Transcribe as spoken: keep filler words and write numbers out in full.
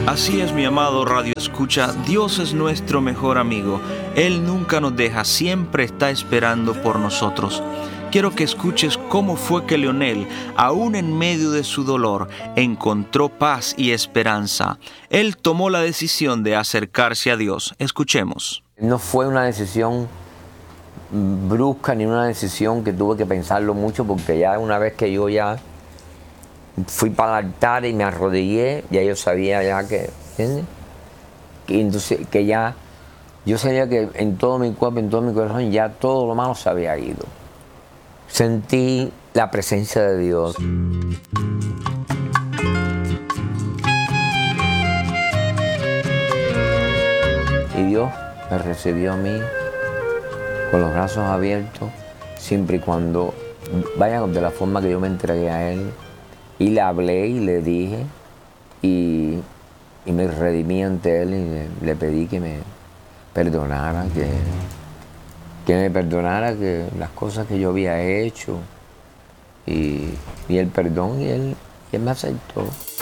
Así es, mi amado Radio Escucha, Dios es nuestro mejor amigo. Él nunca nos deja, siempre está esperando por nosotros. Quiero que escuches cómo fue que Leonel, aún en medio de su dolor, encontró paz y esperanza. Él tomó la decisión de acercarse a Dios. Escuchemos. No fue una decisión brusca ni una decisión que tuve que pensarlo mucho, porque ya una vez que yo ya fui para el altar y me arrodillé, ya yo sabía ya que, ¿entiendes? Y entonces que ya, yo sabía que en todo mi cuerpo, en todo mi corazón, ya todo lo malo se había ido. Sentí la presencia de Dios. Y Dios me recibió a mí con los brazos abiertos, siempre y cuando vaya de la forma que yo me entregué a Él. Y le hablé y le dije, y, y me redimí ante Él y le, le pedí que me perdonara, que, que me perdonara que las cosas que yo había hecho. Y, y el perdón, y él, y él me aceptó.